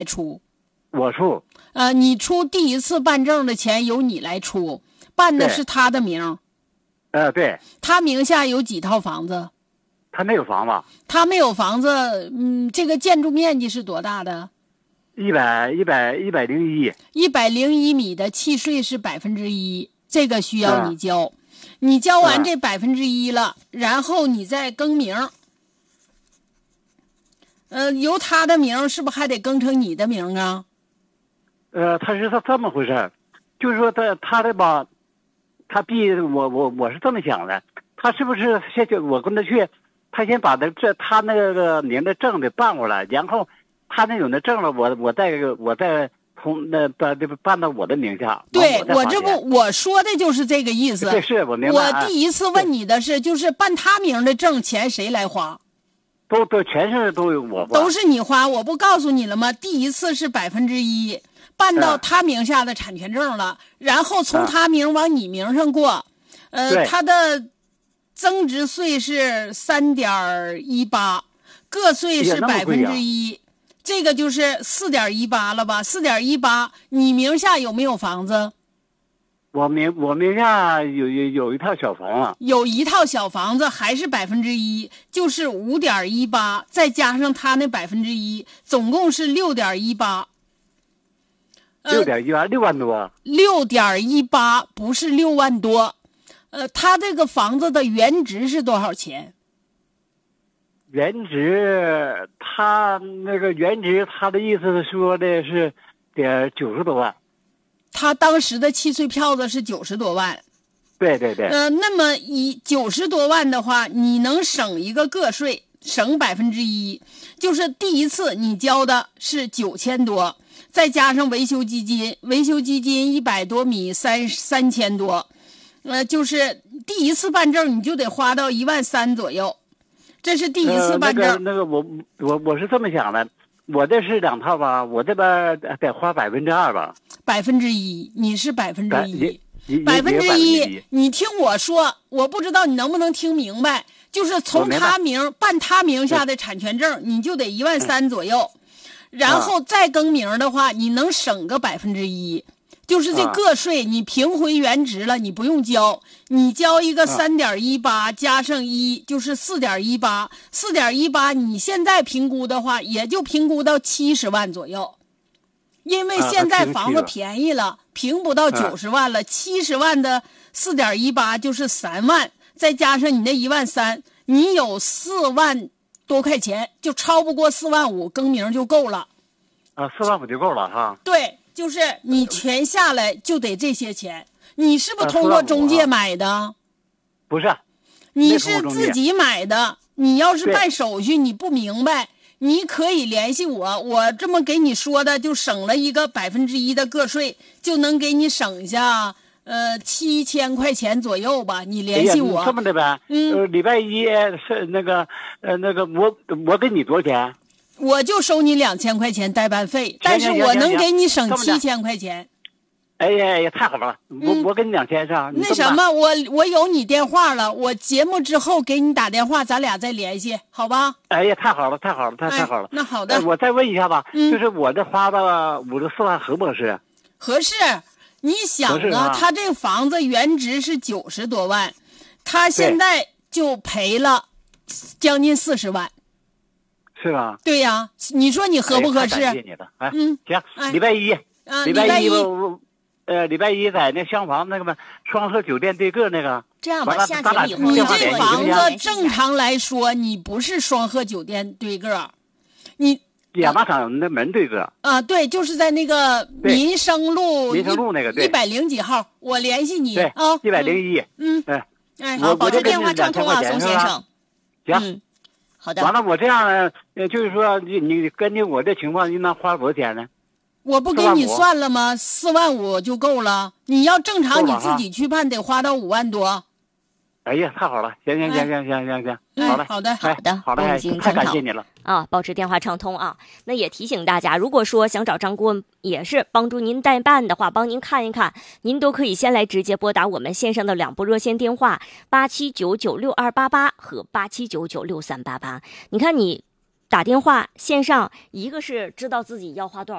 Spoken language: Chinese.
出？ 我出。 你出第一次办证的钱由你来出，办的是他的名。 对。 他名下有几套房子？ 他没有房子。 他没有房子，这个建筑面积是多大的？101米的契税是1%，这个需要你交。你交完这1%了，然后你再更名。由他的名是不是还得更成你的名啊？ 他是这么回事，就是说他的吧，他我是这么想的，他是不是先我跟他去，他先把他那个名的证得办过来，然后他那有那证了，我再从办到我的名下。 对，我说的就是这个意思。 对，是我明白。 我第一次问你的是，就是办他名的证钱谁来花？ 都全是都有我花。 都是你花，我不告诉你了吗？第一次是1%，办到他名下的产权证了，然后从他名往你名上过。他的增值税是3.18%，个税是1%，这个就是4.18%了吧？4.18%，你名下有没有房子？ 我名下有一套小房子。 有一套小房子还是1%，就是5.18%，再加上他那1%，总共是6.18%。 6.18，6万多。 6.18不是6万多。他这个房子的原值是多少钱？ 原值，他的意思是说的是得90多万。 他当时的契税票子是90多万。 对对对。 那么以90多万的话，你能省一个个税，省1%，就是第一次你交的是9000多，再加上维修基金100多米3000多，就是第一次办证你就得花到13000左右，这是第一次办证。 我是这么想的，我这是2套吧，我这边得花2%吧。 1%，你是1%，1%。你听我说，我不知道你能不能听明白，就是从他名办他名下的产权证，你就得13000左右，然后再更名的话，你能省个1%，就是这个税你平回原值了，你不用交，你交一个3.18加上1就是4.18，4.18你现在评估的话，也就评估到70万左右。因为现在房子便宜了，评不到90万了，70万的4.18就是3万，再加上你那13000，你有4万多块钱，就超不过4万5，更名就够了。 4万5就够了哈。 对，就是你全下来就得这些钱。你是不是通过中介买的？ 不是， 你是自己买的。你要是办手续你不明白，你可以联系我，我这么给你说的，就省了一个1%的个税，就能给你省下7000块钱左右吧。你联系我。 这么的呗。礼拜一是那个我给你多少钱？ 我就收你2000块钱代办费，但是我能给你省7000块钱。 哎呀，太好了！我给你2000是吧？ 那什么，我有你电话了，我节目之后给你打电话，咱俩再联系，好吧？ 哎呀，太好了，太好了，太好了！ 那好的， 我再问一下吧，就是我这花了54万合不合适？ 合适。你想啊，他这个房子原值是90多万，他现在就赔了将近40万， 是吧？ 对呀，你说你合不合适？ 感谢你了，行，礼拜一，礼拜一在那厢房那个双河酒店对个那个。 这样吧，下节以后你这房子正常来说，你不是双河酒店对个，你演马场那门对个。 对，就是在那个民生路那个 100几号，我联系你啊。 101。 好，保持电话畅通啊，宋先生。 行。 好的。 完了，我这样呢，就是说你根据我这情况，应当花多少钱呢？ 我不给你算了吗？4万5就够了。你要正常你自己去办，得花到5万多。 哎呀，太好了！行，好嘞， 好的， 好嘞，太感谢你了啊！保持电话畅通啊。那也提醒大家，如果说想找张顾问也是帮助您代办的话，帮您看一看，您都可以先来直接拨打我们线上的2部热线电话87996288和87996388。你看你打电话线上，一个是知道自己要花多少